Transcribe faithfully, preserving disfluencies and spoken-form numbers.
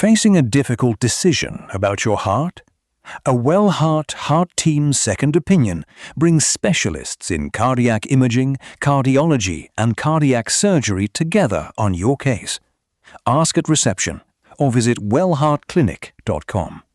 Facing a difficult decision about your heart? A Well-Heart Heart Team Second Opinion brings specialists in cardiac imaging, cardiology, and cardiac surgery together on your case. Ask at reception or visit well heart clinic dot com.